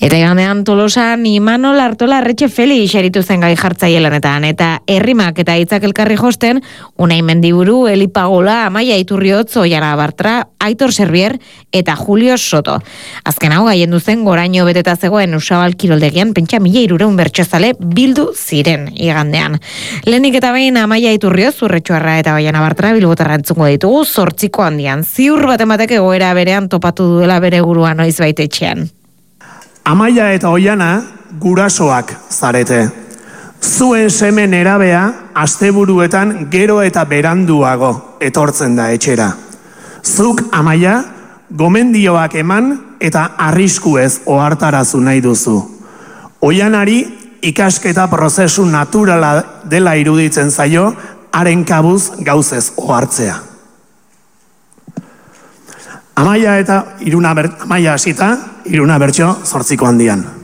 Eta igandean Tolosan Imanol Artola Arretxe Felix eritu zen gai jartzaile lanetan, eta herrimak eta hitzak elkarri josten, Unai Mendiburu, Eli Pagola, Amaia Iturriotz, Oiana Bartra, Aitor Servier eta Julio Soto. Azken hau gaien duzen goraino beteta zegoen Usabal kiroldegian pentsa 1300 bertsozale bildu ziren igandean. Lehenik eta behin Amaia Iturriotz, Urretxoarra eta Oiana Bartra bilbotarra entzungo ditugu 8 handian. Ziur batek egoera berean topatu duela bere gurua noizbait etxean. Amaia eta Oiana gurasoak zarete. Zuen seme nerabea asteburuetan gero eta beranduago etortzen da etxera. Zuk, Amaia, gomendioak eman eta arriskuez ohartarazu nahi duzu. Oianari ikasketa prozesu naturala dela iruditzen zaio, haren kabuz gauzez ohartzea. Amaia hasita, 3 bertso 8 handian.